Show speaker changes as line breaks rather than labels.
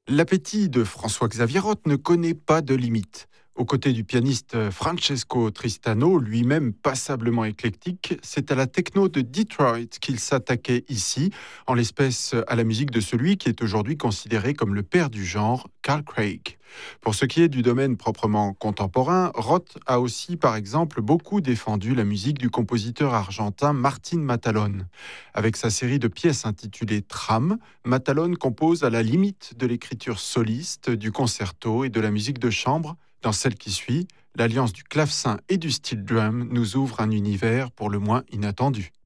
L'appétit de François-Xavier Roth ne connaît pas de limite. Aux côtés du pianiste Francesco Tristano, lui-même passablement éclectique, c'est à la techno de Detroit qu'il s'attaquait ici, en l'espèce à la musique de celui qui est aujourd'hui considéré comme le père du genre, Carl Craig. Pour ce qui est du domaine proprement contemporain, Roth a aussi par exemple beaucoup défendu la musique du compositeur argentin Martin Matalone. Avec sa série de pièces intitulée Tram, Matalone compose à la limite de l'écriture soliste, du concerto et de la musique de chambre. Dans celle qui suit, l'alliance du clavecin et du steel drum nous ouvre un univers pour le moins inattendu.